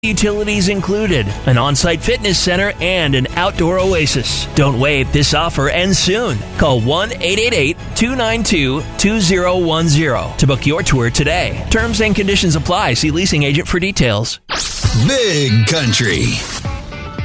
Utilities included, an on-site fitness center, and an outdoor oasis. Don't wait, this offer ends soon. Call 1-888-292-2010 to book your tour today. Terms and conditions apply. See leasing agent for details. Big Country